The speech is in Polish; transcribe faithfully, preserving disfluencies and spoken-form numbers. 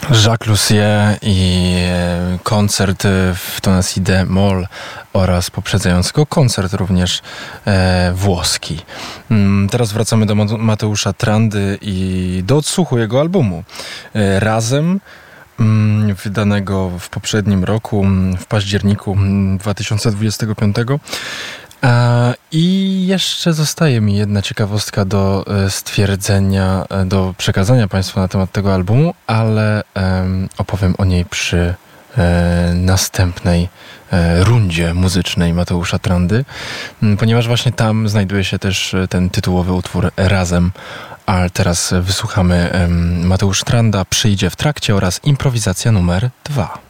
Jacques Lussier i koncert w tonacji de moll oraz poprzedzający go koncert również e, włoski. Teraz wracamy do Mateusza Trandy i do odsłuchu jego albumu. E, razem, m, wydanego w poprzednim roku, w październiku dwa tysiące dwudziestego piątego. I jeszcze zostaje mi jedna ciekawostka do stwierdzenia, do przekazania Państwu na temat tego albumu, ale opowiem o niej przy następnej rundzie muzycznej Mateusza Trandy, ponieważ właśnie tam znajduje się też ten tytułowy utwór Razem. A teraz wysłuchamy Mateusz Tranda, Przyjdzie w trakcie oraz improwizacja numer dwa.